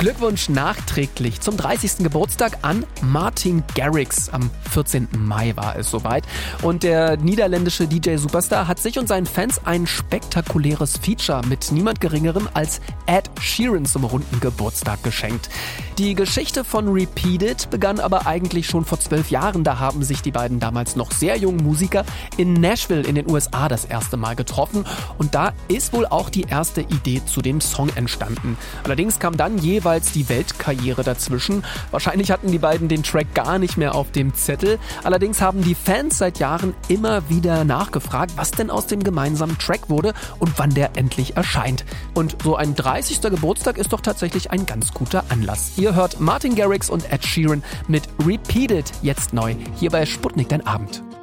Glückwunsch nachträglich zum 30. Geburtstag an Martin Garrix. Am 14. Mai war es soweit. Und der niederländische DJ-Superstar hat sich und seinen Fans ein spektakuläres Feature mit niemand Geringerem als Ed Sheeran zum runden Geburtstag geschenkt. Die Geschichte von Repeat It begann aber eigentlich schon vor 12 Jahren. Da haben sich die beiden damals noch sehr jungen Musiker in Nashville in den USA das erste Mal getroffen. Und da ist wohl auch die erste Idee zu dem Song entstanden. Allerdings kam dann jeweils die Weltkarriere dazwischen. Wahrscheinlich hatten die beiden den Track gar nicht mehr auf dem Zettel. Allerdings haben die Fans seit Jahren immer wieder nachgefragt, was denn aus dem gemeinsamen Track wurde und wann der endlich erscheint. Und so ein 30. Geburtstag ist doch tatsächlich ein ganz guter Anlass. Ihr hört Martin Garrix und Ed Sheeran mit Repeat It jetzt neu hier bei Sputnik, dein Abend.